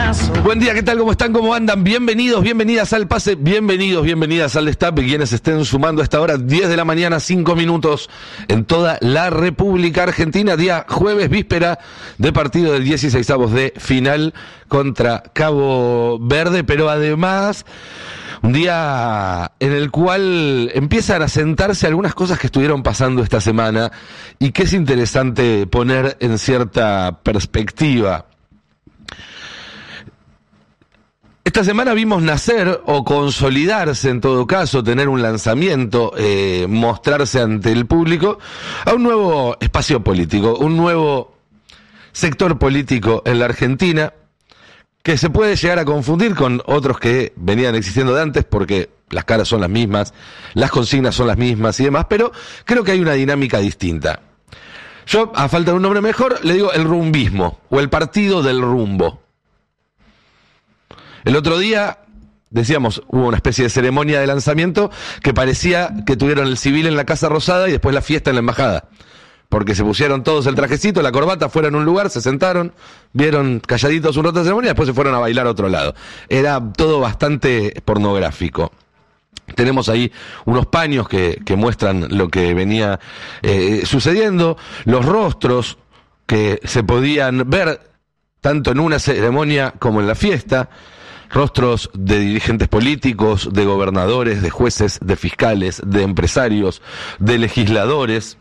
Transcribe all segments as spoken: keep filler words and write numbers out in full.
paso. Buen día, ¿qué tal? ¿Cómo están? ¿Cómo andan? Bienvenidos, bienvenidas al Pase, bienvenidos, bienvenidas al Destape. Quienes estén sumando a esta hora, diez de la mañana, cinco minutos, en toda la República Argentina, día jueves, víspera de partido del dieciseisavos de final contra Cabo Verde, pero además un día en el cual empiezan a sentarse algunas cosas que estuvieron pasando esta semana y que es interesante poner en cierta perspectiva. Esta semana vimos nacer o consolidarse, en todo caso, tener un lanzamiento, eh, mostrarse ante el público a un nuevo espacio político, un nuevo sector político en la Argentina que se puede llegar a confundir con otros que venían existiendo de antes porque las caras son las mismas, las consignas son las mismas y demás, pero creo que hay una dinámica distinta. Yo, a falta de un nombre mejor, le digo el rumbismo o el partido del rumbo. El otro día, decíamos, hubo una especie de ceremonia de lanzamiento que parecía que tuvieron el civil en la Casa Rosada y después la fiesta en la embajada. Porque se pusieron todos el trajecito, la corbata, fueron a un lugar, se sentaron, vieron calladitos un rato de ceremonia y después se fueron a bailar a otro lado. Era todo bastante pornográfico. Tenemos ahí unos paños que, que muestran lo que venía eh, sucediendo, los rostros que se podían ver tanto en una ceremonia como en la fiesta, rostros de dirigentes políticos, de gobernadores, de jueces, de fiscales, de empresarios, de legisladores.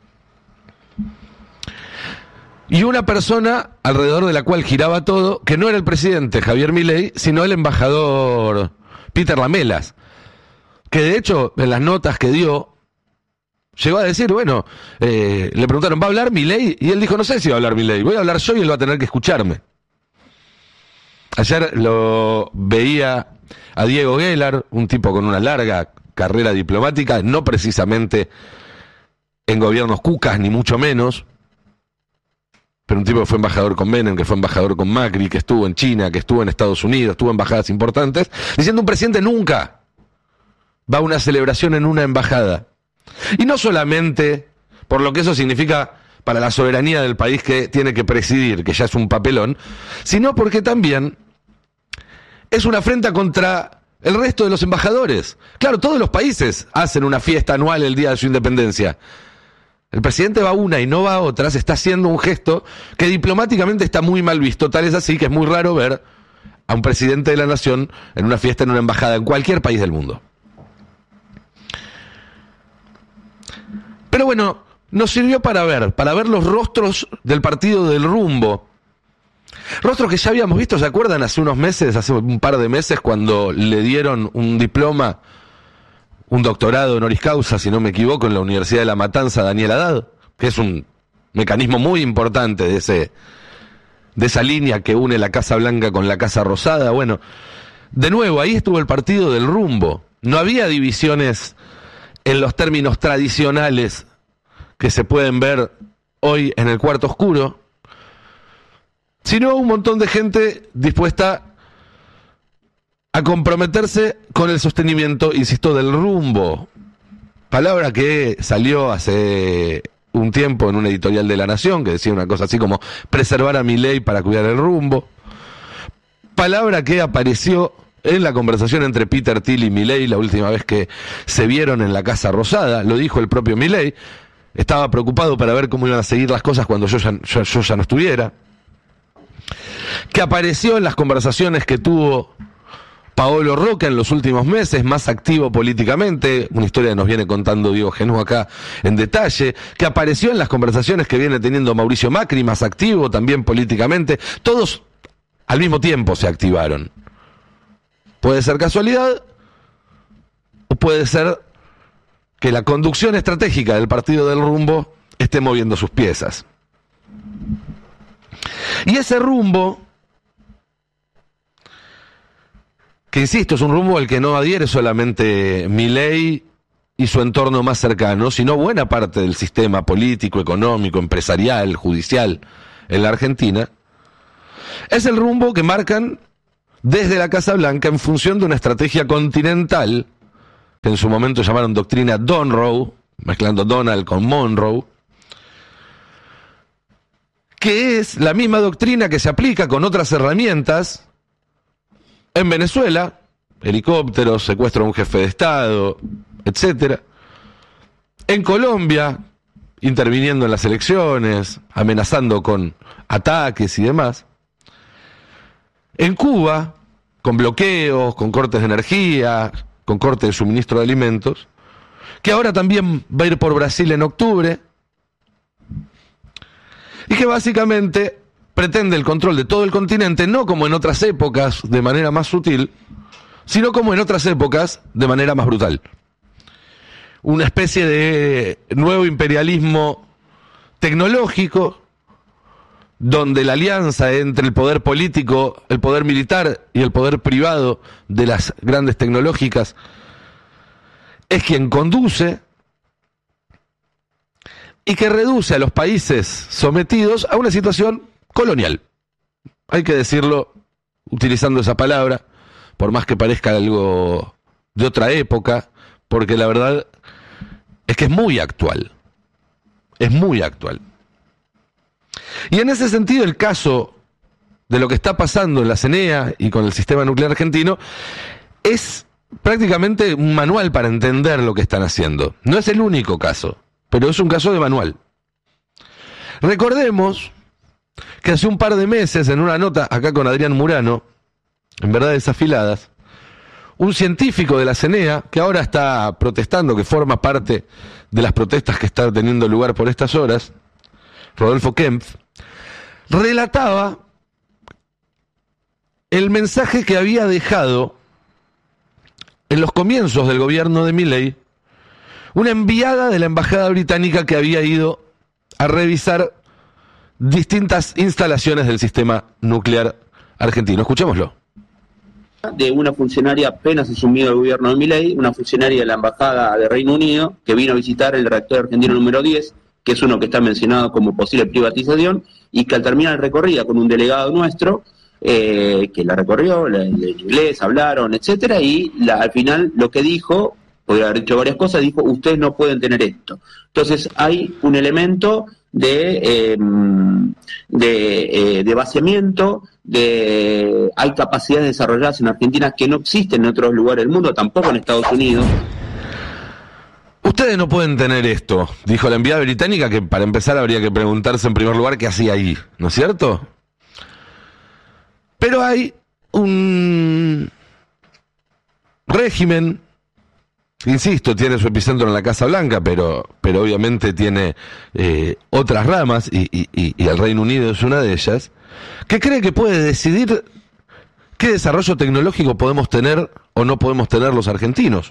Y una persona alrededor de la cual giraba todo, que no era el presidente Javier Milei, sino el embajador Peter Lamelas, que de hecho en las notas que dio llegó a decir, bueno, eh, le preguntaron, ¿va a hablar Milei? Y él dijo, no sé si va a hablar Milei, voy a hablar yo y él va a tener que escucharme. Ayer lo veía a Diego Guelar, un tipo con una larga carrera diplomática, no precisamente en gobiernos cucas, ni mucho menos, pero un tipo que fue embajador con Menem, que fue embajador con Macri, que estuvo en China, que estuvo en Estados Unidos, estuvo en embajadas importantes, diciendo un presidente nunca va a una celebración en una embajada. Y no solamente por lo que eso significa para la soberanía del país que tiene que presidir, que ya es un papelón, sino porque también es una afrenta contra el resto de los embajadores. Claro, todos los países hacen una fiesta anual el día de su independencia. El presidente va a una y no va a otra, se está haciendo un gesto que diplomáticamente está muy mal visto. Tal es así que es muy raro ver a un presidente de la nación en una fiesta en una embajada en cualquier país del mundo. Pero bueno, nos sirvió para ver, para ver los rostros del partido del rumbo. Rostros que ya habíamos visto, ¿se acuerdan? Hace unos meses, hace un par de meses, cuando le dieron un diploma, un doctorado honoris causa, si no me equivoco, en la Universidad de La Matanza, Daniel Haddad, que es un mecanismo muy importante de ese, de esa línea que une la Casa Blanca con la Casa Rosada. Bueno, de nuevo, ahí estuvo el partido del rumbo. No había divisiones en los términos tradicionales que se pueden ver hoy en el cuarto oscuro, sino un montón de gente dispuesta a comprometerse con el sostenimiento, insisto, del rumbo. Palabra que salió hace un tiempo en un editorial de La Nación, que decía una cosa así como preservar a Milei para cuidar el rumbo. Palabra que apareció en la conversación entre Peter Thiel y Milei la última vez que se vieron en la Casa Rosada. Lo dijo el propio Milei. Estaba preocupado para ver cómo iban a seguir las cosas cuando yo ya, yo, yo ya no estuviera. Que apareció en las conversaciones que tuvo Paolo Roca en los últimos meses, más activo políticamente, una historia que nos viene contando Diego Genú acá en detalle, que apareció en las conversaciones que viene teniendo Mauricio Macri, más activo también políticamente. Todos al mismo tiempo se activaron. Puede ser casualidad o puede ser que la conducción estratégica del partido del rumbo esté moviendo sus piezas. Y ese rumbo, que insisto, es un rumbo al que no adhiere solamente Milei y su entorno más cercano, sino buena parte del sistema político, económico, empresarial, judicial en la Argentina, es el rumbo que marcan desde la Casa Blanca en función de una estrategia continental que en su momento llamaron doctrina Donroe, mezclando Donald con Monroe, que es la misma doctrina que se aplica con otras herramientas En Venezuela, helicópteros, secuestro a un jefe de Estado, etcétera. En Colombia, interviniendo en las elecciones, amenazando con ataques y demás. En Cuba, con bloqueos, con cortes de energía, con corte de suministro de alimentos, que ahora también va a ir por Brasil en octubre, y que básicamente pretende el control de todo el continente, no como en otras épocas de manera más sutil, sino como en otras épocas de manera más brutal. Una especie de nuevo imperialismo tecnológico, donde la alianza entre el poder político, el poder militar y el poder privado de las grandes tecnológicas es quien conduce y que reduce a los países sometidos a una situación colonial. Hay que decirlo utilizando esa palabra, por más que parezca algo de otra época, porque la verdad es que es muy actual. Es muy actual. Y en ese sentido, el caso de lo que está pasando en la C N E A y con el sistema nuclear argentino es prácticamente un manual para entender lo que están haciendo. No es el único caso, pero es un caso de manual. Recordemos que hace un par de meses, en una nota acá con Adrián Murano, en Verdades Afiladas, un científico de la C N E A, que ahora está protestando, que forma parte de las protestas que están teniendo lugar por estas horas, Rodolfo Kempf, relataba el mensaje que había dejado en los comienzos del gobierno de Milei una enviada de la embajada británica que había ido a revisar distintas instalaciones del sistema nuclear argentino. Escuchémoslo. De una funcionaria apenas asumido el gobierno de Milei, una funcionaria de la embajada de Reino Unido que vino a visitar el reactor argentino número diez, que es uno que está mencionado como posible privatización, y que al terminar el recorrido con un delegado nuestro, eh, que la recorrió, la, en inglés, hablaron, etcétera, y la, al final lo que dijo, podría haber dicho varias cosas, dijo, ustedes no pueden tener esto. Entonces hay un elemento de, eh, de, eh, de vaciamiento, de hay capacidades desarrolladas en Argentina que no existen en otros lugares del mundo, tampoco en Estados Unidos. Ustedes no pueden tener esto, dijo la enviada británica, que para empezar habría que preguntarse en primer lugar qué hacía ahí, ¿no es cierto? Pero hay un régimen, insisto, tiene su epicentro en la Casa Blanca, pero, pero obviamente tiene eh, otras ramas, y, y, y el Reino Unido es una de ellas, que cree que puede decidir qué desarrollo tecnológico podemos tener o no podemos tener los argentinos.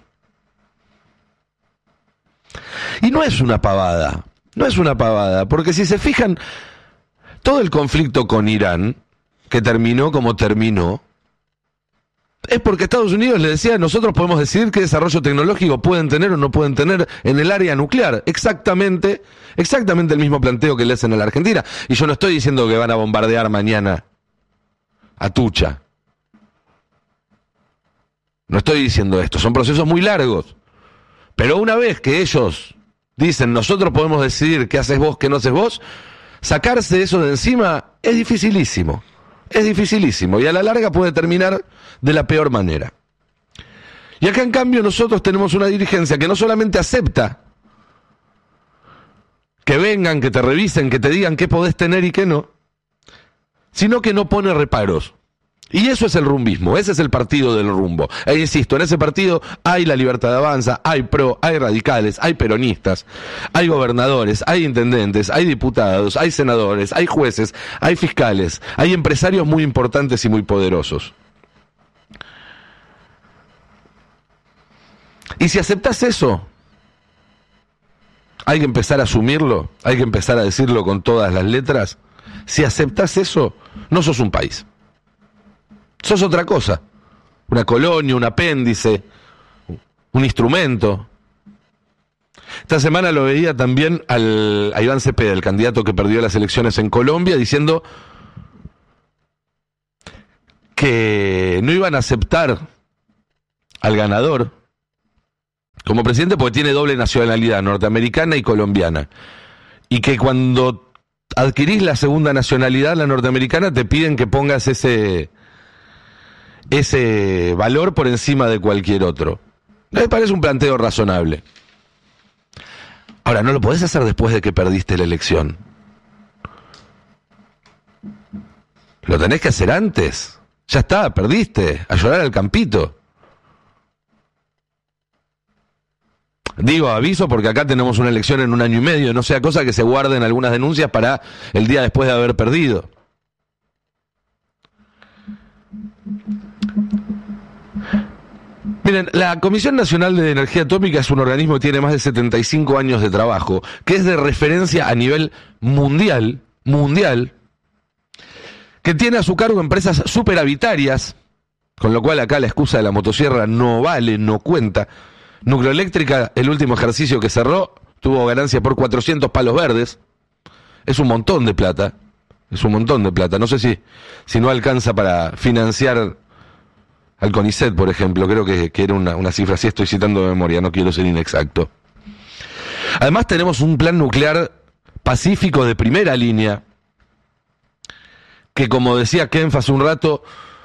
Y no es una pavada, no es una pavada, porque si se fijan, todo el conflicto con Irán, que terminó como terminó, es porque Estados Unidos le decía, nosotros podemos decidir qué desarrollo tecnológico pueden tener o no pueden tener en el área nuclear. Exactamente, exactamente el mismo planteo que le hacen a la Argentina. Y yo no estoy diciendo que van a bombardear mañana a Tucha. No estoy diciendo esto, son procesos muy largos. Pero una vez que ellos dicen, nosotros podemos decidir qué haces vos, qué no haces vos, sacarse eso de encima es dificilísimo. Es dificilísimo y a la larga puede terminar de la peor manera. Y acá en cambio nosotros tenemos una dirigencia que no solamente acepta que vengan, que te revisen, que te digan qué podés tener y qué no, sino que no pone reparos. Y eso es el rumbismo, ese es el partido del rumbo. E insisto, en ese partido hay la Libertad de Avanza, hay pro, hay radicales, hay peronistas, hay gobernadores, hay intendentes, hay diputados, hay senadores, hay jueces, hay fiscales, hay empresarios muy importantes y muy poderosos. Y si aceptás eso, hay que empezar a asumirlo, hay que empezar a decirlo con todas las letras. Si aceptás eso, no sos un país. Sos otra cosa, una colonia, un apéndice, un instrumento. Esta semana lo veía también al, a Iván Cepeda, el candidato que perdió las elecciones en Colombia, diciendo que no iban a aceptar al ganador como presidente porque tiene doble nacionalidad, norteamericana y colombiana. Y que cuando adquirís la segunda nacionalidad, la norteamericana, te piden que pongas ese... ese valor por encima de cualquier otro. Me parece un planteo razonable. Ahora, no lo podés hacer después de que perdiste la elección. Lo tenés que hacer antes. Ya está, perdiste. A llorar al campito. Digo, aviso porque acá tenemos una elección en un año y medio. No sea cosa que se guarden algunas denuncias para el día después de haber perdido. Miren, la Comisión Nacional de Energía Atómica es un organismo que tiene más de setenta y cinco años de trabajo, que es de referencia a nivel mundial, mundial, que tiene a su cargo empresas superavitarias, con lo cual acá la excusa de la motosierra no vale, no cuenta. Nucleoeléctrica, el último ejercicio que cerró, tuvo ganancia por cuatrocientos palos verdes. Es un montón de plata, es un montón de plata. No sé si, si no alcanza para financiar al CONICET, por ejemplo. Creo que, que era una, una cifra así, estoy citando de memoria, no quiero ser inexacto. Además tenemos un plan nuclear pacífico de primera línea, que, como decía Kempf hace un rato,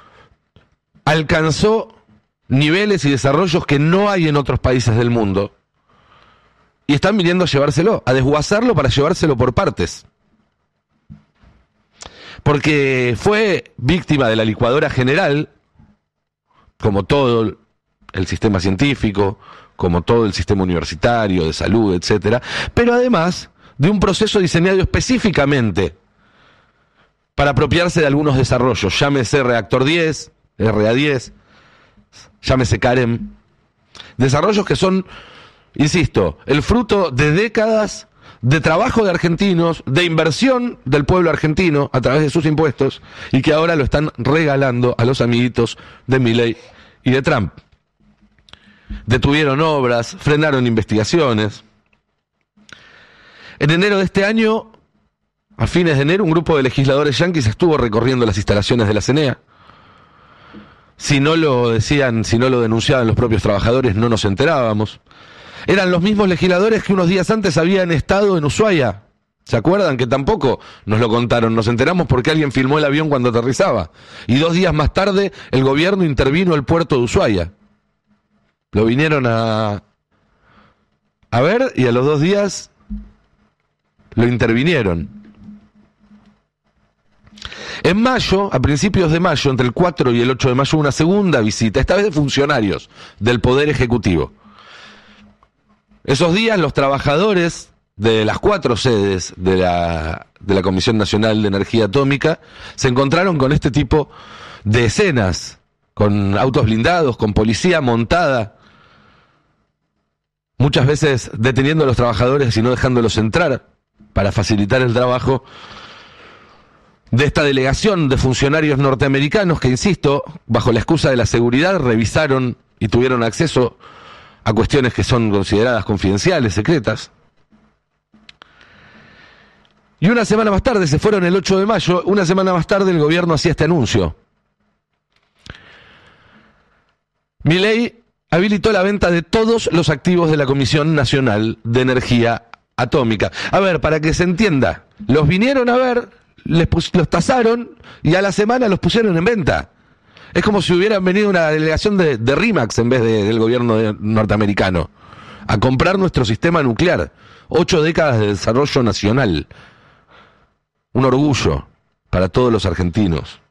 alcanzó niveles y desarrollos que no hay en otros países del mundo, y están viniendo a llevárselo, a desguazarlo para llevárselo por partes. Porque fue víctima de la licuadora general, como todo el sistema científico, como todo el sistema universitario, de salud, etcétera, pero además de un proceso diseñado específicamente para apropiarse de algunos desarrollos, llámese Reactor diez, R A diez, llámese CAREM, desarrollos que son, insisto, el fruto de décadas de trabajo de argentinos, de inversión del pueblo argentino a través de sus impuestos, y que ahora lo están regalando a los amiguitos de Milei y de Trump. Detuvieron obras, frenaron investigaciones. En enero de este año, a fines de enero, un grupo de legisladores yanquis estuvo recorriendo las instalaciones de la C N E A. Si no lo decían, si no lo denunciaban los propios trabajadores, no nos enterábamos. Eran los mismos legisladores que unos días antes habían estado en Ushuaia. ¿Se acuerdan? Que tampoco nos lo contaron. Nos enteramos porque alguien filmó el avión cuando aterrizaba. Y dos días más tarde, el gobierno intervino el puerto de Ushuaia. Lo vinieron a, a ver, y a los dos días lo intervinieron. En mayo, a principios de mayo, entre el cuatro y el ocho de mayo, una segunda visita, esta vez de funcionarios del Poder Ejecutivo. Esos días los trabajadores de las cuatro sedes de la, de la Comisión Nacional de Energía Atómica se encontraron con este tipo de escenas, con autos blindados, con policía montada, muchas veces deteniendo a los trabajadores y no dejándolos entrar para facilitar el trabajo de esta delegación de funcionarios norteamericanos que, insisto, bajo la excusa de la seguridad, revisaron y tuvieron acceso a cuestiones que son consideradas confidenciales, secretas. Y una semana más tarde, se fueron el ocho de mayo, una semana más tarde el gobierno hacía este anuncio. Milei habilitó la venta de todos los activos de la Comisión Nacional de Energía Atómica. A ver, para que se entienda, los vinieron a ver, les pus- los tasaron y a la semana los pusieron en venta. Es como si hubieran venido una delegación de, de RIMAX en vez de, del gobierno de, norteamericano a comprar nuestro sistema nuclear. Ocho décadas de desarrollo nacional. Un orgullo para todos los argentinos.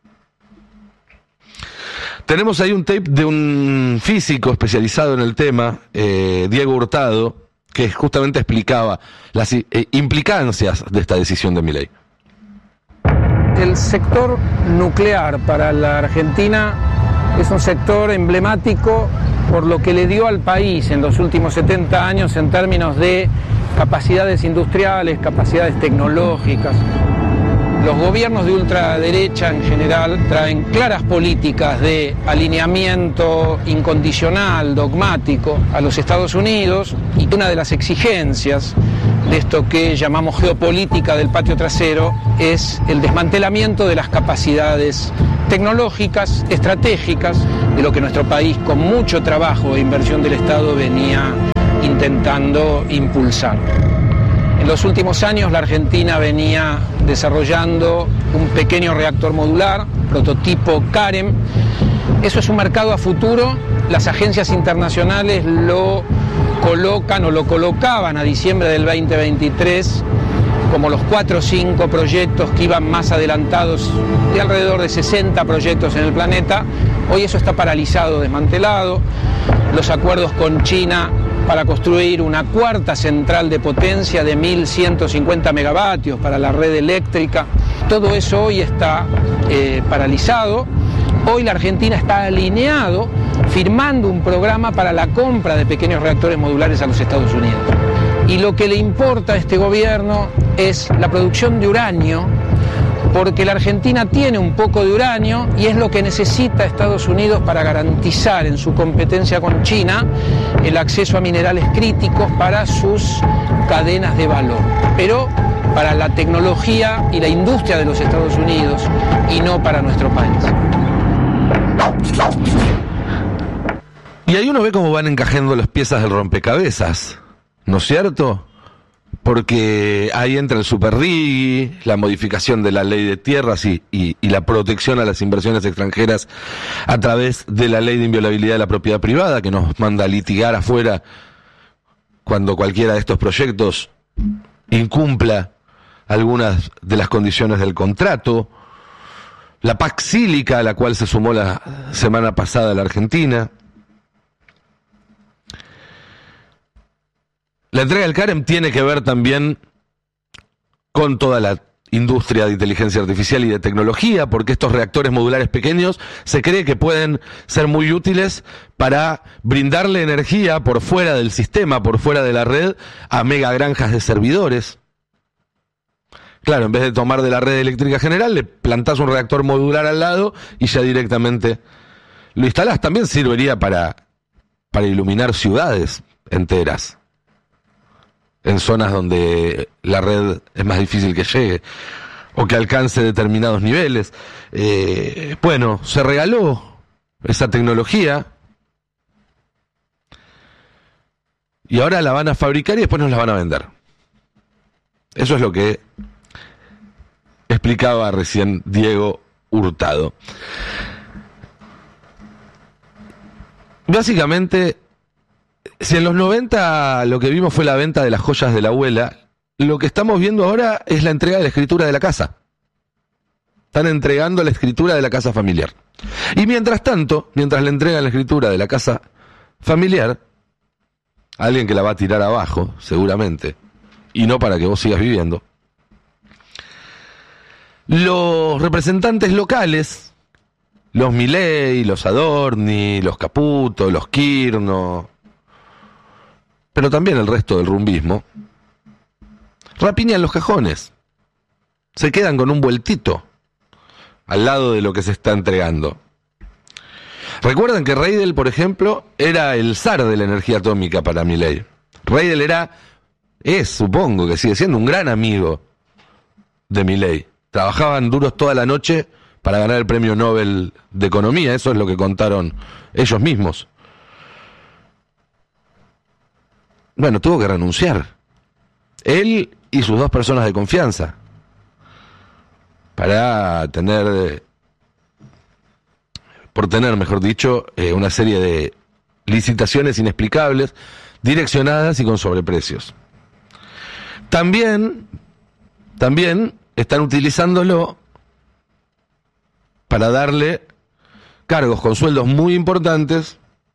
Tenemos ahí un tape de un físico especializado en el tema, eh, Diego Hurtado, que justamente explicaba las eh, implicancias de esta decisión de Milei. El sector nuclear para la Argentina es un sector emblemático por lo que le dio al país en los últimos setenta años en términos de capacidades industriales, capacidades tecnológicas. Los gobiernos de ultraderecha en general traen claras políticas de alineamiento incondicional, dogmático a los Estados Unidos, y una de las exigencias de esto que llamamos geopolítica del patio trasero es el desmantelamiento de las capacidades tecnológicas, estratégicas, de lo que nuestro país con mucho trabajo e inversión del Estado venía intentando impulsar. En los últimos años la Argentina venía desarrollando un pequeño reactor modular prototipo Carem. Eso es un mercado a futuro. Las agencias internacionales lo colocan o lo colocaban a diciembre del veinte veintitrés como los cuatro o cinco proyectos que iban más adelantados, de alrededor de sesenta proyectos en el planeta. Hoy eso está paralizado, desmantelado. Los acuerdos con China para construir una cuarta central de potencia de mil ciento cincuenta megavatios para la red eléctrica, todo eso hoy está eh, paralizado. Hoy la Argentina está alineado firmando un programa para la compra de pequeños reactores modulares a los Estados Unidos. Y lo que le importa a este gobierno es la producción de uranio, porque la Argentina tiene un poco de uranio y es lo que necesita Estados Unidos para garantizar en su competencia con China el acceso a minerales críticos para sus cadenas de valor, pero para la tecnología y la industria de los Estados Unidos y no para nuestro país. Y ahí uno ve cómo van encajando las piezas del rompecabezas, ¿no es cierto? Porque ahí entra el superrigi, la modificación de la ley de tierras y, y, y la protección a las inversiones extranjeras a través de la ley de inviolabilidad de la propiedad privada, que nos manda a litigar afuera cuando cualquiera de estos proyectos incumpla algunas de las condiciones del contrato. La Paxílica, a la cual se sumó la semana pasada la Argentina. La entrega del Carem tiene que ver también con toda la industria de inteligencia artificial y de tecnología, porque estos reactores modulares pequeños se cree que pueden ser muy útiles para brindarle energía por fuera del sistema, por fuera de la red, a megagranjas de servidores. Claro, en vez de tomar de la red eléctrica general, le plantás un reactor modular al lado y ya directamente lo instalás. También serviría para, para iluminar ciudades enteras, en zonas donde la red es más difícil que llegue o que alcance determinados niveles. Eh, bueno, se regaló esa tecnología y ahora la van a fabricar y después nos la van a vender. Eso es lo que explicaba recién Diego Hurtado. Básicamente, si en los noventa lo que vimos fue la venta de las joyas de la abuela, lo que estamos viendo ahora es la entrega de la escritura de la casa. Están entregando la escritura de la casa familiar. Y mientras tanto, mientras le entregan la escritura de la casa familiar, alguien que la va a tirar abajo, seguramente, y no para que vos sigas viviendo, los representantes locales, los Milei, los Adorni, los Caputo, los Kirno, pero también el resto del rumbismo, rapiñan los cajones, se quedan con un vueltito al lado de lo que se está entregando. Recuerden que Reidel, por ejemplo, era el zar de la energía atómica para Milei. Reidel era, es, supongo que sigue siendo un gran amigo de Milei. Trabajaban duros toda la noche para ganar el premio Nobel de Economía, eso es lo que contaron ellos mismos. Bueno, tuvo que renunciar. Él y sus dos personas de confianza. Para tener, por tener, mejor dicho, eh, una serie de licitaciones inexplicables, direccionadas y con sobreprecios. También, también están utilizándolo para darle cargos con sueldos muy importantes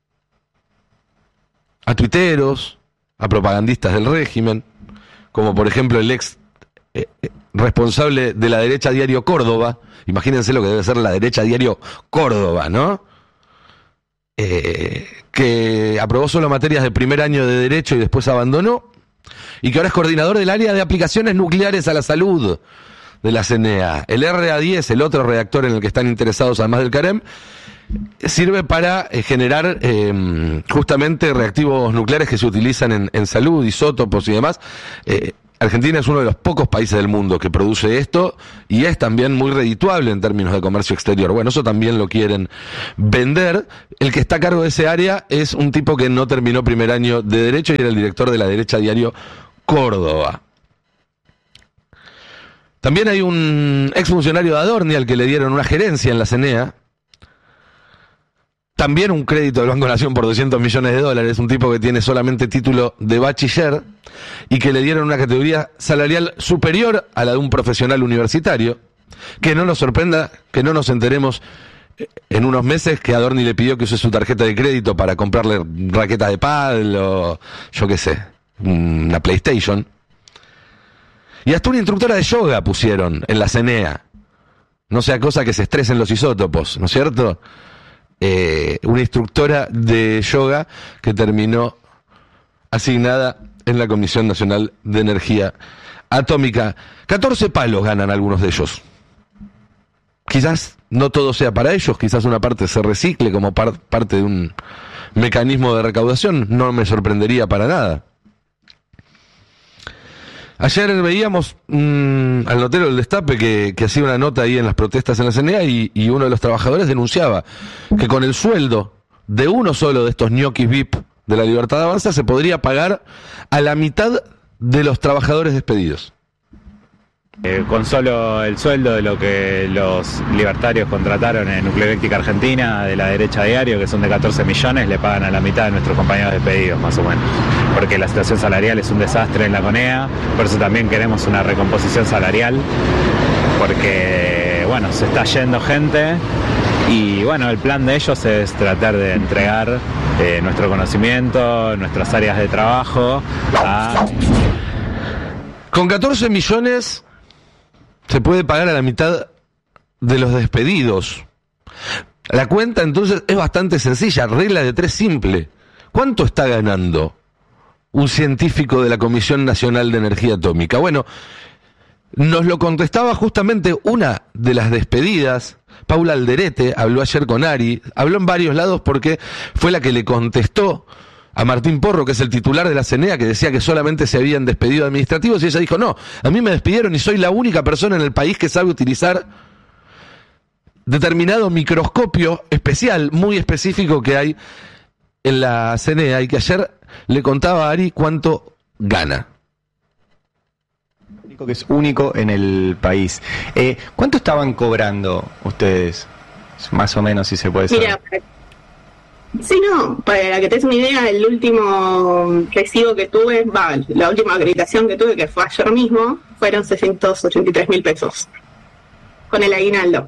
a tuiteros, a propagandistas del régimen, como por ejemplo el ex eh, responsable de la derecha Diario Córdoba. Imagínense lo que debe ser la derecha Diario Córdoba, ¿no? Eh, que aprobó solo materias de primer año de Derecho y después abandonó, y que ahora es coordinador del área de aplicaciones nucleares a la salud de la C N E A. El R A diez, el otro reactor en el que están interesados además del Carem, sirve para eh, generar eh, justamente reactivos nucleares que se utilizan en, en salud, isótopos y demás. Eh, Argentina es uno de los pocos países del mundo que produce esto y es también muy redituable en términos de comercio exterior. Bueno, eso también lo quieren vender. El que está a cargo de ese área es un tipo que no terminó primer año de Derecho y era el director de la derecha Diario Córdoba. También hay un exfuncionario de Adorni al que le dieron una gerencia en la C N E A. También un crédito del Banco Nación por doscientos millones de dólares, un tipo que tiene solamente título de bachiller y que le dieron una categoría salarial superior a la de un profesional universitario. Que no nos sorprenda que no nos enteremos en unos meses que Adorni le pidió que use su tarjeta de crédito para comprarle raquetas de pádel o yo qué sé, una PlayStation. Y hasta una instructora de yoga pusieron en la C N E A. No sea cosa que se estresen los isótopos, ¿no es cierto? Eh, una instructora de yoga que terminó asignada en la Comisión Nacional de Energía Atómica. catorce palos ganan algunos de ellos. Quizás no todo sea para ellos, quizás una parte se recicle como par- parte de un mecanismo de recaudación, no me sorprendería para nada. Ayer veíamos mmm, al notero del Destape que, que hacía una nota ahí en las protestas en la C N E A y, y uno de los trabajadores denunciaba que con el sueldo de uno solo de estos ñoquis V I P de la Libertad Avanza se podría pagar a la mitad de los trabajadores despedidos. Eh, con solo el sueldo de lo que los libertarios contrataron en Nucleoeléctrica Argentina de la derecha diario, que son de catorce millones, le pagan a la mitad de nuestros compañeros despedidos, más o menos. Porque la situación salarial es un desastre en la CONEA, por eso también queremos una recomposición salarial, porque, bueno, se está yendo gente y, bueno, el plan de ellos es tratar de entregar eh, nuestro conocimiento, nuestras áreas de trabajo a... Con catorce millones... se puede pagar a la mitad de los despedidos. La cuenta entonces es bastante sencilla, regla de tres simple. ¿Cuánto está ganando un científico de la Comisión Nacional de Energía Atómica? Bueno, nos lo contestaba justamente una de las despedidas. Paula Alderete habló ayer con Ari, habló en varios lados porque fue la que le contestó a Martín Porro, que es el titular de la C N E A, que decía que solamente se habían despedido administrativos, y ella dijo, no, a mí me despidieron y soy la única persona en el país que sabe utilizar determinado microscopio especial, muy específico que hay en la C N E A, y que ayer le contaba a Ari cuánto gana. Que es único en el país. Eh, ¿Cuánto estaban cobrando ustedes? Más o menos, si se puede saber. Mira, sí, no, para que te des una idea, el último recibo que tuve, va, la última acreditación que tuve, que fue ayer mismo, fueron seiscientos ochenta y tres mil pesos, con el aguinaldo.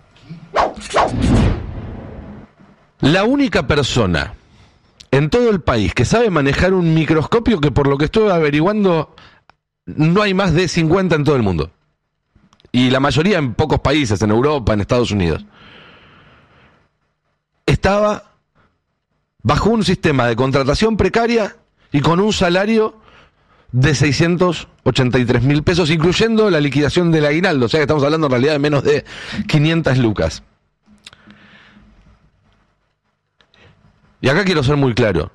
La única persona en todo el país que sabe manejar un microscopio, que por lo que estuve averiguando, no hay más de cincuenta en todo el mundo. Y la mayoría en pocos países, en Europa, en Estados Unidos. Estaba bajo un sistema de contratación precaria y con un salario de seiscientos ochenta y tres mil pesos, incluyendo la liquidación del aguinaldo. O sea que estamos hablando en realidad de menos de quinientas lucas. Y acá quiero ser muy claro.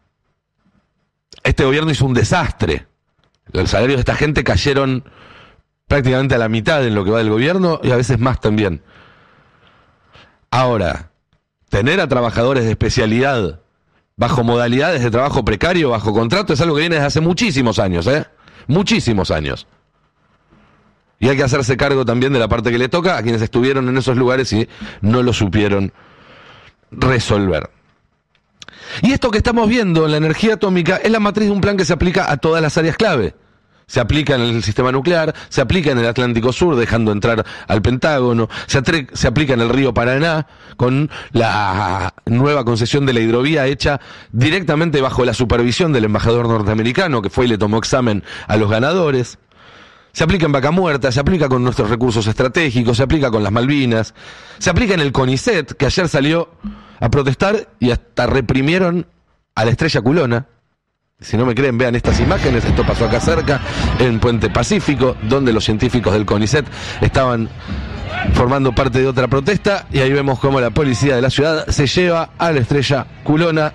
Este gobierno hizo un desastre. Los salarios de esta gente cayeron prácticamente a la mitad en lo que va del gobierno y a veces más también. Ahora, tener a trabajadores de especialidad bajo modalidades de trabajo precario, bajo contrato, es algo que viene desde hace muchísimos años, ¿eh? Muchísimos años. Y hay que hacerse cargo también de la parte que le toca a quienes estuvieron en esos lugares y no lo supieron resolver. Y esto que estamos viendo en la energía atómica es la matriz de un plan que se aplica a todas las áreas clave. Se aplica en el sistema nuclear, se aplica en el Atlántico Sur, dejando entrar al Pentágono, se, atre- se aplica en el río Paraná, con la nueva concesión de la hidrovía hecha directamente bajo la supervisión del embajador norteamericano, que fue y le tomó examen a los ganadores. Se aplica en Vaca Muerta, se aplica con nuestros recursos estratégicos, se aplica con las Malvinas, se aplica en el CONICET, que ayer salió a protestar y hasta reprimieron a la Estrella Culona. Si no me creen, vean estas imágenes. Esto pasó acá cerca, en Puente Pacífico, donde los científicos del CONICET estaban formando parte de otra protesta, y ahí vemos cómo la policía de la ciudad se lleva a la Estrella Culona.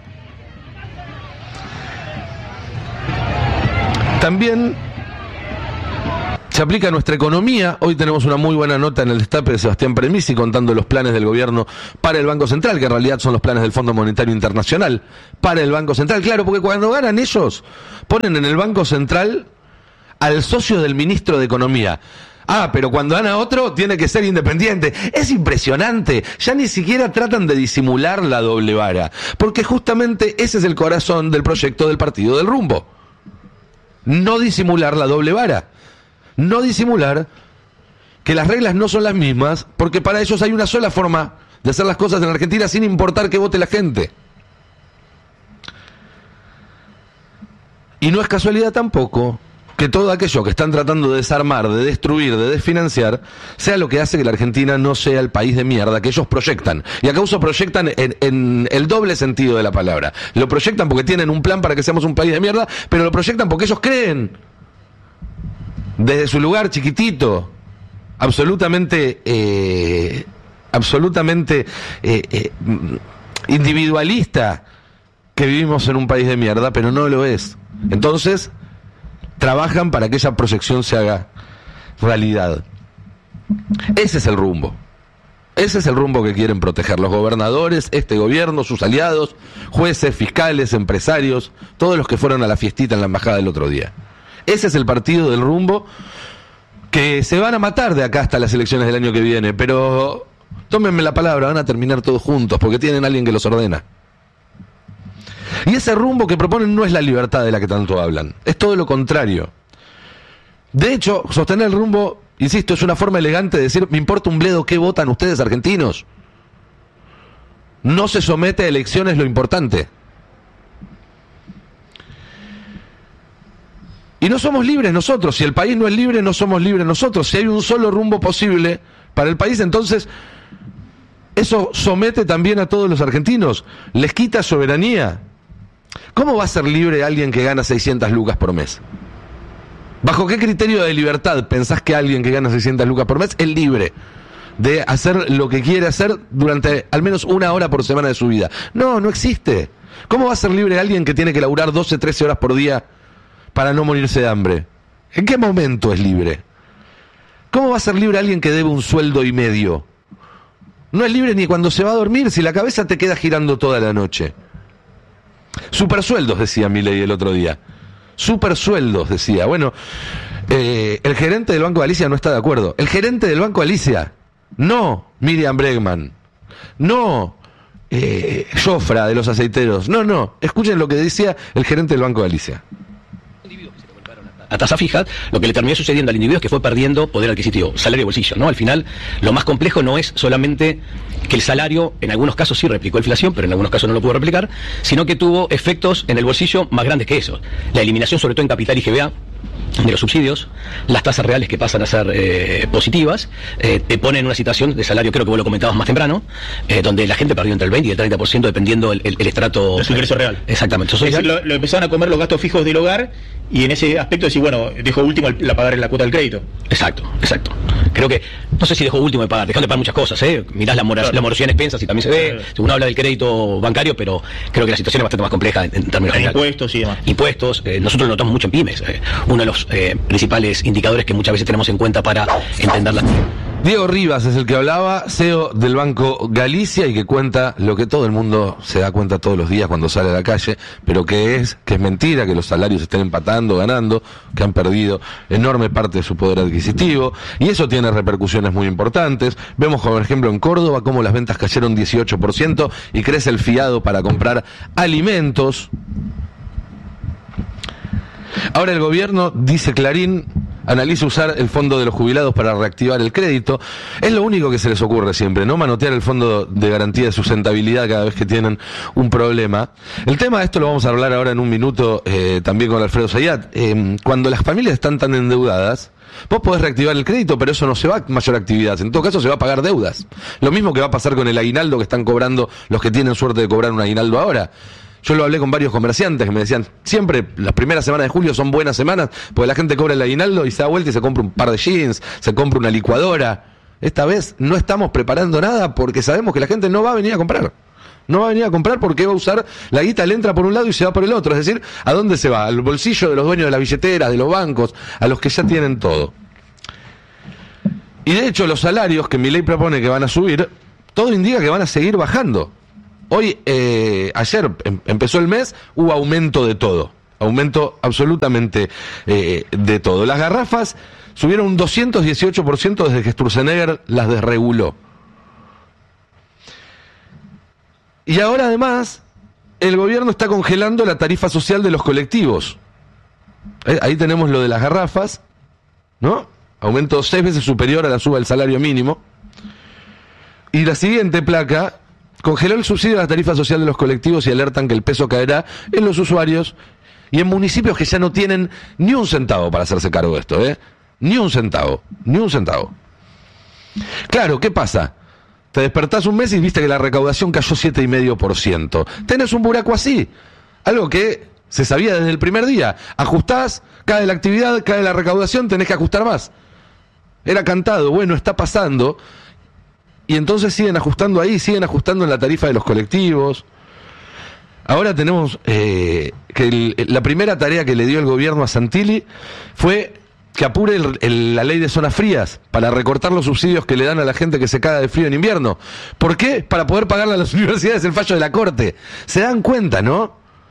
También se aplica a nuestra economía. Hoy tenemos una muy buena nota en el Destape de Sebastián Premisi contando los planes del gobierno para el Banco Central, que en realidad son los planes del Fondo Monetario Internacional para el Banco Central. Claro, porque cuando ganan ellos, ponen en el Banco Central al socio del ministro de Economía. Ah, pero cuando dan a otro tiene que ser independiente. Es impresionante. Ya ni siquiera tratan de disimular la doble vara, porque justamente ese es el corazón del proyecto del Partido del Rumbo. No disimular la doble vara. No disimular que las reglas no son las mismas, porque para ellos hay una sola forma de hacer las cosas en Argentina sin importar que vote la gente. Y no es casualidad tampoco que todo aquello que están tratando de desarmar, de destruir, de desfinanciar, sea lo que hace que la Argentina no sea el país de mierda que ellos proyectan. Y acá uso proyectan en, en el doble sentido de la palabra. Lo proyectan porque tienen un plan para que seamos un país de mierda, pero lo proyectan porque ellos creen, desde su lugar chiquitito, absolutamente, eh, absolutamente eh, eh, individualista, que vivimos en un país de mierda, pero no lo es. Entonces trabajan para que esa proyección se haga realidad. Ese es el rumbo. Ese es el rumbo que quieren proteger los gobernadores, este gobierno, sus aliados, jueces, fiscales, empresarios, todos los que fueron a la fiestita en la embajada el otro día. Ese es el partido del rumbo, que se van a matar de acá hasta las elecciones del año que viene, pero tómenme la palabra, van a terminar todos juntos, porque tienen a alguien que los ordena. Y ese rumbo que proponen no es la libertad de la que tanto hablan, es todo lo contrario. De hecho, sostener el rumbo, insisto, es una forma elegante de decir, me importa un bledo qué votan ustedes argentinos. No se somete a elecciones lo importante. Y no somos libres nosotros, si el país no es libre, no somos libres nosotros. Si hay un solo rumbo posible para el país, entonces eso somete también a todos los argentinos, les quita soberanía. ¿Cómo va a ser libre alguien que gana seiscientas lucas por mes? ¿Bajo qué criterio de libertad pensás que alguien que gana seiscientas lucas por mes es libre de hacer lo que quiere hacer durante al menos una hora por semana de su vida? No, no existe. ¿Cómo va a ser libre alguien que tiene que laburar doce, trece horas por día para no morirse de hambre? ¿En qué momento es libre? ¿Cómo va a ser libre alguien que debe un sueldo y medio? No es libre ni cuando se va a dormir, si la cabeza te queda girando toda la noche. Supersueldos, decía Milei el otro día. Supersueldos, decía. Bueno, eh, el gerente del Banco Galicia no está de acuerdo. El gerente del Banco Galicia, no Miriam Bregman, no eh, Jofra de los aceiteros, no, no. Escuchen lo que decía el gerente del Banco Galicia. A tasa fija, lo que le terminó sucediendo al individuo es que fue perdiendo poder adquisitivo, salario y bolsillo, ¿no? Al final, lo más complejo no es solamente que el salario, en algunos casos sí replicó inflación, pero en algunos casos no lo pudo replicar, sino que tuvo efectos en el bolsillo más grandes que eso. La eliminación, sobre todo en capital y G B A, de los subsidios, las tasas reales que pasan a ser eh, positivas, eh, te ponen en una situación de salario, creo que vos lo comentabas más temprano, eh, donde la gente perdió entre el veinte y el treinta por ciento dependiendo el, el, el estrato... El ingreso real. Exactamente. Es decir, lo, lo empezaron a comer los gastos fijos del hogar y en ese aspecto decir, bueno, dejó último la pagar en la cuota del crédito. Exacto, exacto. Creo que, no sé si dejó último de pagar, dejaron de pagar muchas cosas, ¿eh? Mirás la, mora, claro. la morosidad en expensas y también se ve, claro. Uno habla del crédito bancario, pero creo que la situación es bastante más compleja en, en términos generales. Impuestos y demás. Impuestos, eh, nosotros lo notamos mucho en pymes, eh, uno de los eh, principales indicadores que muchas veces tenemos en cuenta para entenderlas. Diego Rivas es el que hablaba, C E O del Banco Galicia, y que cuenta lo que todo el mundo se da cuenta todos los días cuando sale a la calle, pero que es que es mentira, que los salarios estén empatando, ganando, que han perdido enorme parte de su poder adquisitivo, y eso tiene repercusiones muy importantes. Vemos, por ejemplo, en Córdoba cómo las ventas cayeron dieciocho por ciento y crece el fiado para comprar alimentos. Ahora el gobierno, dice Clarín, analiza usar el fondo de los jubilados para reactivar el crédito. Es lo único que se les ocurre siempre, ¿no? Manotear el fondo de garantía de sustentabilidad cada vez que tienen un problema. El tema de esto lo vamos a hablar ahora en un minuto eh, también con Alfredo Zayat. Eh, cuando las familias están tan endeudadas, vos podés reactivar el crédito, pero eso no se va a mayor actividad. En todo caso se va a pagar deudas. Lo mismo que va a pasar con el aguinaldo que están cobrando los que tienen suerte de cobrar un aguinaldo ahora. Yo lo hablé con varios comerciantes que me decían, siempre las primeras semanas de julio son buenas semanas, porque la gente cobra el aguinaldo y se da vuelta y se compra un par de jeans, se compra una licuadora. Esta vez no estamos preparando nada porque sabemos que la gente no va a venir a comprar. No va a venir a comprar porque va a usar la guita, le entra por un lado y se va por el otro. Es decir, ¿a dónde se va? Al bolsillo de los dueños de las billeteras, de los bancos, a los que ya tienen todo. Y de hecho los salarios que Milei propone que van a subir, todo indica que van a seguir bajando. Hoy, eh, ayer em, empezó el mes, hubo aumento de todo. aumento absolutamente eh, de todo. Las garrafas subieron un doscientos dieciocho por ciento desde que Sturzenegger las desreguló. Y ahora además, el gobierno está congelando la tarifa social de los colectivos. Eh, ahí tenemos lo de las garrafas, ¿no? Aumento seis veces superior a la suba del salario mínimo. Y la siguiente placa, congeló el subsidio a la tarifa social de los colectivos y alertan que el peso caerá en los usuarios y en municipios que ya no tienen ni un centavo para hacerse cargo de esto, ¿eh? Ni un centavo, ni un centavo. Claro, ¿qué pasa? Te despertás un mes y viste que la recaudación cayó siete coma cinco por ciento. Tenés un buraco así, algo que se sabía desde el primer día. Ajustás, cae la actividad, cae la recaudación, tenés que ajustar más. Era cantado, bueno, está pasando. Y entonces siguen ajustando ahí, siguen ajustando en la tarifa de los colectivos. Ahora tenemos eh, que el, la primera tarea que le dio el gobierno a Santilli fue que apure el, el, la ley de zonas frías para recortar los subsidios que le dan a la gente que se caga de frío en invierno. ¿Por qué? Para poder pagarle a las universidades el fallo de la Corte. ¿Se dan cuenta, no?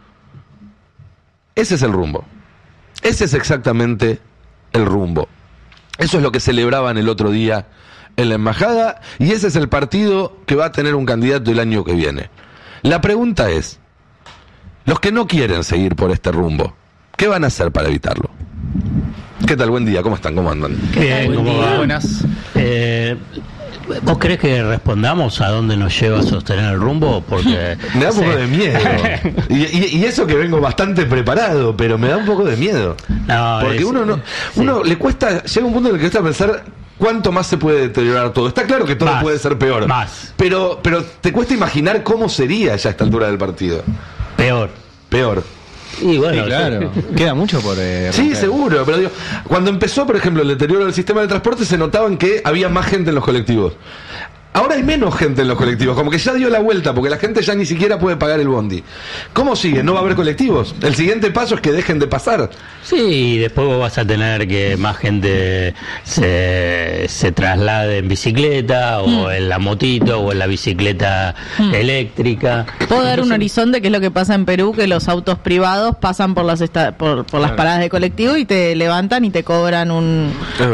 Ese es el rumbo. Ese es exactamente el rumbo. Eso es lo que celebraban el otro día en la embajada y ese es el partido que va a tener un candidato el año que viene. La pregunta es, los que no quieren seguir por este rumbo, ¿qué van a hacer para evitarlo? ¿Qué tal? Buen día, ¿cómo están? ¿Cómo andan? Bien, ¿cómo va? Buenas. Eh, ¿Vos crees que respondamos a dónde nos lleva a sostener el rumbo? Porque me da un poco sí. de miedo. Y, y, y eso que vengo bastante preparado, pero me da un poco de miedo. No, porque es, uno no, sí. uno le cuesta, llega un punto en el que cuesta pensar cuánto más se puede deteriorar todo. Está claro que todo más, puede ser peor. Más. Pero, pero te cuesta imaginar cómo sería ya a esta altura del partido. Peor. Peor. Y bueno, sí, claro, queda mucho por eh, sí, seguro, pero digo, cuando empezó, por ejemplo, el deterioro del sistema de transporte, se notaban que había más gente en los colectivos. Ahora hay menos gente en los colectivos, como que ya dio la vuelta, porque la gente ya ni siquiera puede pagar el bondi. ¿Cómo sigue? ¿No va a haber colectivos? El siguiente paso es que dejen de pasar. Sí, y después vos vas a tener que más gente se, se traslade en bicicleta, o mm. en la motito, o en la bicicleta mm. eléctrica. Puedo dar un horizonte, que es lo que pasa en Perú, que los autos privados pasan por las esta, por, por las claro. paradas de colectivo y te levantan y te cobran un,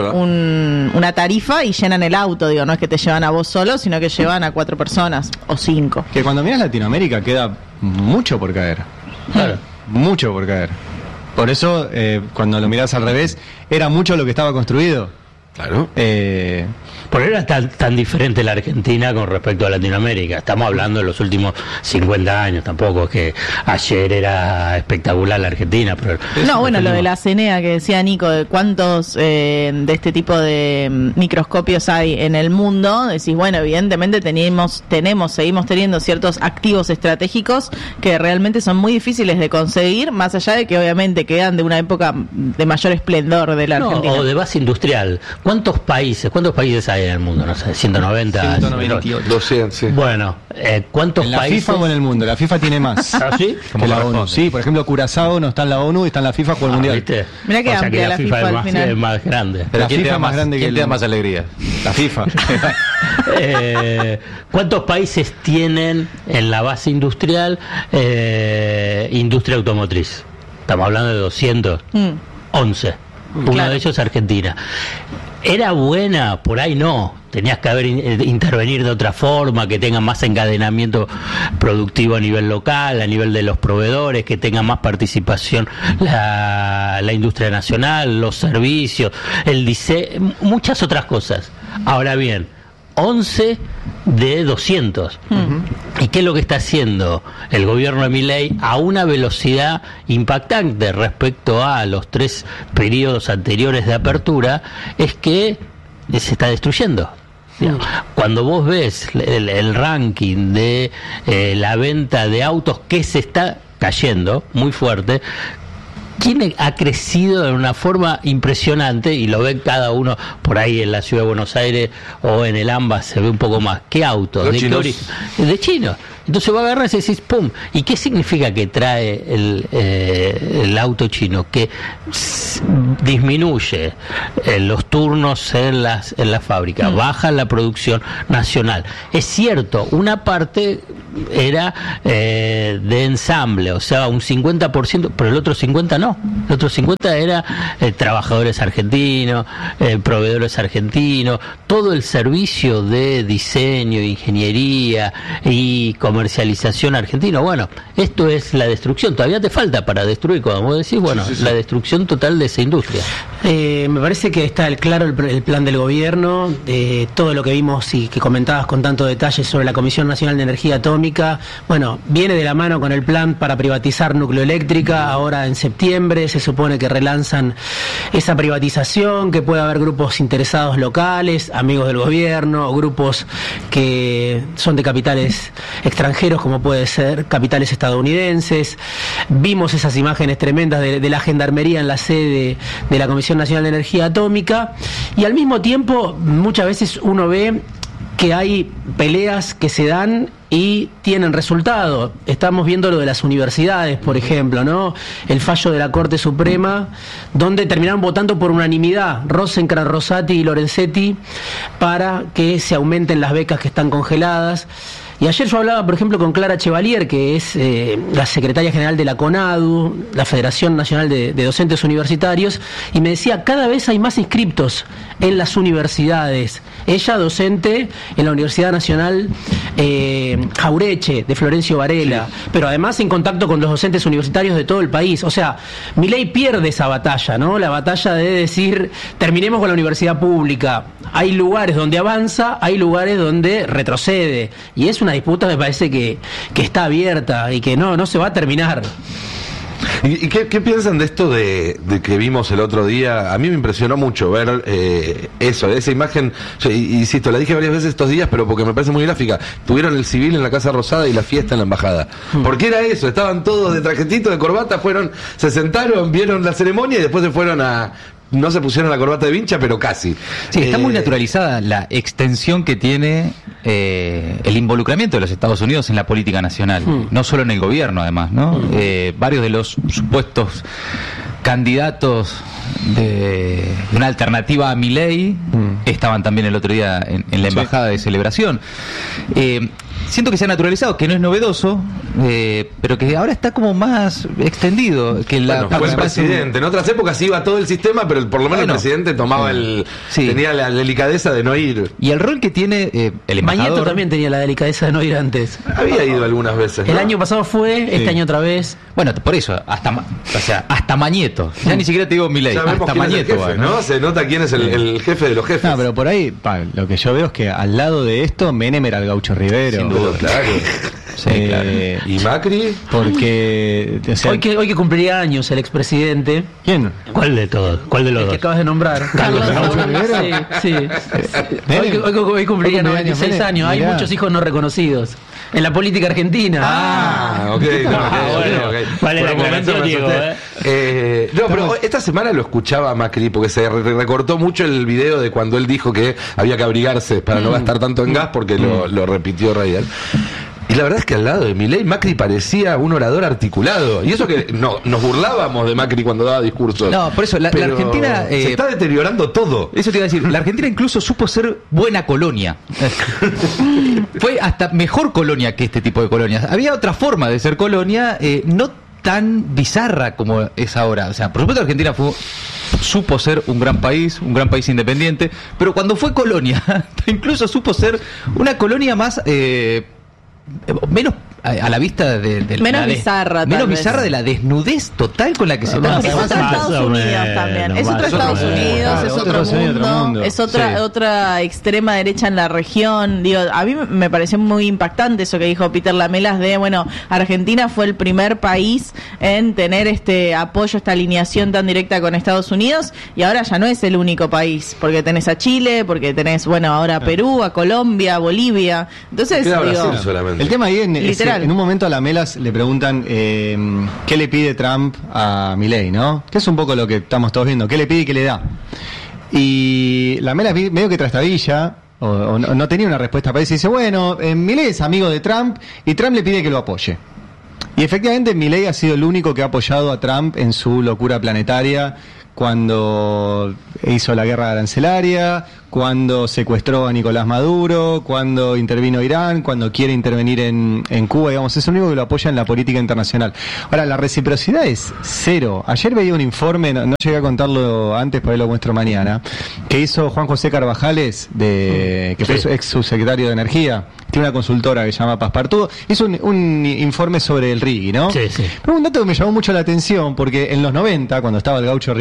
un una tarifa y llenan el auto, digo, no es que te llevan a vos solo, sino que llevan a cuatro personas o cinco. Que cuando miras Latinoamérica queda mucho por caer. Claro. Mucho por caer. Por eso, eh, cuando lo mirás al revés, era mucho lo que estaba construido. Claro. Eh, Por eso era tan, tan diferente la Argentina con respecto a Latinoamérica. Estamos hablando de los últimos cincuenta años, tampoco es que ayer era espectacular la Argentina. Pero no, bueno, lo de la C N E A que decía Nico, de cuántos eh, de este tipo de microscopios hay en el mundo, decís, bueno, evidentemente tenemos, tenemos, seguimos teniendo ciertos activos estratégicos que realmente son muy difíciles de conseguir, más allá de que obviamente quedan de una época de mayor esplendor de la no, Argentina. O de base industrial. ¿Cuántos países, cuántos países hay en el mundo? No sé, ciento noventa. ciento noventa y ocho. doscientos, sí. Bueno, eh, ¿cuántos ¿En la países? FIFA o en el mundo? La FIFA tiene más. ¿Ah, sí? Que la ONU. Sí, por ejemplo, Curazao no está en la ONU y está en la FIFA por el ah, Mundial. ¿viste? Mirá que o sea, amplia que la, la FIFA, FIFA es, más, al final. es más grande. Pero la FIFA es más grande que ¿Quién el... te da más alegría? La FIFA. eh, ¿Cuántos países tienen en la base industrial eh, industria automotriz? Estamos hablando de doscientos. Mm. once. Uno claro. de ellos es Argentina. ¿Era buena? Por ahí no. Tenías que haber intervenir de otra forma, que tenga más encadenamiento productivo a nivel local, a nivel de los proveedores, que tenga más participación la, la industria nacional, los servicios, el diseño, muchas otras cosas. Ahora bien, once de doscientos. Uh-huh. ¿Y qué es lo que está haciendo el gobierno de Milei a una velocidad impactante respecto a los tres periodos anteriores de apertura? Es que se está destruyendo. Uh-huh. Cuando vos ves el, el ranking de eh, la venta de autos, que se está cayendo muy fuerte, ¿quién ha crecido de una forma impresionante? Y lo ven cada uno por ahí en la ciudad de Buenos Aires o en el AMBA, se ve un poco más. ¿Qué autos? ¿De qué origen? De chinos. Entonces va a agarrar y decís, ¡pum! ¿Y qué significa que trae el, eh, el auto chino? Que s- disminuye eh, los turnos en las en la fábrica, mm. baja la producción nacional. Es cierto, una parte era eh, de ensamble, o sea, un cincuenta por ciento, pero el otro cincuenta por ciento no. El otro cincuenta por ciento era eh, trabajadores argentinos, eh, proveedores argentinos, todo el servicio de diseño, ingeniería y comercialización argentino. Bueno, esto es la destrucción. Todavía te falta para destruir, como vos decís, bueno, sí, sí, sí. la destrucción total de esa industria. Eh, me parece que está el claro el, el plan del gobierno, de todo lo que vimos y que comentabas con tanto detalle sobre la Comisión Nacional de Energía Atómica. Bueno, viene de la mano con el plan para privatizar Nucleoeléctrica. Ahora en septiembre se supone que relanzan esa privatización, que puede haber grupos interesados locales, amigos del gobierno, o grupos que son de capitales extranjeros, como puede ser capitales estadounidenses. Vimos esas imágenes tremendas de, de la gendarmería en la sede de la Comisión Nacional de Energía Atómica, y al mismo tiempo muchas veces uno ve que hay peleas que se dan y tienen resultado. Estamos viendo lo de las universidades, por ejemplo, ¿no? El fallo de la Corte Suprema, donde terminaron votando por unanimidad Rosenkrantz, Rosati y Lorenzetti para que se aumenten las becas que están congeladas. Y ayer yo hablaba, por ejemplo, con Clara Chevalier, que es eh, la secretaria general de la CONADU, la Federación Nacional de, de Docentes Universitarios, y me decía, cada vez hay más inscriptos en las universidades. Ella docente en la Universidad Nacional eh, Jaureche, de Florencio Varela, sí. pero además en contacto con los docentes universitarios de todo el país. O sea, Milei pierde esa batalla, ¿no? La batalla de decir, terminemos con la universidad pública. Hay lugares donde avanza, hay lugares donde retrocede, y es una disputa, me parece que, que está abierta y que no, no se va a terminar. ¿Y, y qué, qué piensan de esto de, de que vimos el otro día? A mí me impresionó mucho ver eh, eso, esa imagen. Yo, insisto, la dije varias veces estos días, pero porque me parece muy gráfica. Tuvieron el civil en la Casa Rosada y la fiesta en la embajada. Hmm. ¿Por qué era eso? Estaban todos de trajetito, de corbata, fueron, se sentaron, vieron la ceremonia y después se fueron a... No se pusieron la corbata de vincha, pero casi. Sí, está eh, muy naturalizada la extensión que tiene eh, el involucramiento de los Estados Unidos en la política nacional, mm. no solo en el gobierno, además, ¿no? Mm. Eh, varios de los supuestos candidatos de una alternativa a Milei mm. estaban también el otro día en, en la embajada sí. de celebración. Eh, siento que se ha naturalizado, que no es novedoso, eh, pero que ahora está como más extendido. Que la bueno, fue el presidente. En otras épocas iba todo el sistema, pero por lo menos bueno, el presidente tomaba sí. el... Sí. tenía la delicadeza de no ir. Y el rol que tiene eh, el embajador... Mañeto también tenía la delicadeza de no ir antes. Había ido algunas veces, ¿no? El año pasado fue, sí. este año otra vez. Bueno, por eso, hasta o sea, hasta Mañeto. Ya ni siquiera te digo Milei, hasta Mañeto. Jefe, ¿no? Se nota quién es el, el jefe de los jefes. No, pero por ahí, pa, lo que yo veo es que al lado de esto, Menem era el Gaucho Rivero. Sin duda, claro. Sí, eh, claro. ¿Y Macri? Porque o sea, hoy que hoy que cumpliría años el expresidente. ¿Quién? ¿Cuál de todos? ¿Cuál de los el dos? que acabas de nombrar. Carlos Rivero. Sí, sí. Hoy, hoy, hoy cumpliría noventa y seis años. Hay muchos hijos no reconocidos en la política argentina. Ah, ok. No, ah, okay, bueno, okay. Vale, por la aclaración, Diego, ¿eh? Eh, no, pero esta semana lo escuchaba Macri porque se re recortó mucho el video de cuando él dijo que había que abrigarse para no gastar tanto en gas, porque lo, lo repitió Radial. Y la verdad es que al lado de Milei, Macri parecía un orador articulado. Y eso que no, nos burlábamos de Macri cuando daba discursos. No, por eso, la, la Argentina... Eh, se está deteriorando todo. Eso te iba a decir. La Argentina incluso supo ser buena colonia. Fue hasta mejor colonia que este tipo de colonias. Había otra forma de ser colonia, eh, no tan bizarra como es ahora. O sea, por supuesto Argentina fue... supo ser un gran país, un gran país independiente, pero cuando fue colonia, incluso supo ser una colonia más... Eh, menos a la vista de, de menos la bizarra de, menos vez. bizarra de la desnudez total con la que se no, está. es otro Estados Unidos también, es otro Estados Unidos, es otro mundo, es otra sí. otra extrema derecha en la región. Digo, a mí me pareció muy impactante eso que dijo Peter Lamelas de, bueno, Argentina fue el primer país en tener este apoyo, esta alineación tan directa con Estados Unidos, y ahora ya no es el único país, porque tenés a Chile, porque tenés, bueno, ahora a Perú, a Colombia, a Bolivia. Entonces, digo, el tema ahí en, es, en un momento a Lamelas le preguntan eh, qué le pide Trump a Milei, ¿no? Que es un poco lo que estamos todos viendo, qué le pide y qué le da. Y Lamelas medio que trastabilla, o, o no, no tenía una respuesta para eso, y dice, bueno, eh, Milei es amigo de Trump y Trump le pide que lo apoye. Y efectivamente Milei ha sido el único que ha apoyado a Trump en su locura planetaria, cuando hizo la guerra arancelaria, cuando secuestró a Nicolás Maduro, cuando intervino Irán, cuando quiere intervenir en, en Cuba, digamos, es el único que lo apoya en la política internacional. Ahora, la reciprocidad es cero. Ayer veía un informe, no, no llegué a contarlo antes, por ahí lo muestro mañana, que hizo Juan José Carvajales, de, que fue sí. ex subsecretario de Energía, tiene una consultora que se llama Passepartout, hizo un, un informe sobre el R I G I, ¿no? Sí, sí. Pero un dato que me llamó mucho la atención, porque en los noventa, cuando estaba el gaucho